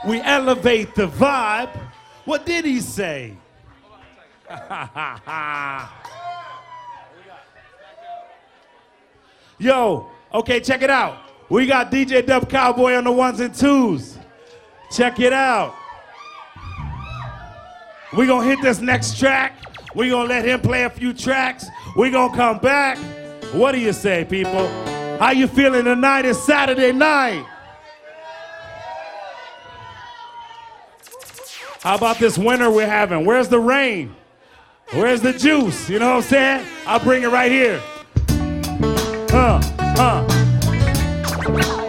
We elevate the vibe. What did he say? Yo, okay, check it out. We got DJ Dub Cowboy on the ones and twos. Check it out. We gonna hit this next track. We gonna let him play a few tracks. We gonna come back. What do you say, people? How you feeling tonight? It's Saturday night. How about this winter we're having? Where's the rain? Where's the juice? You know what I'm saying? I'll bring it right here.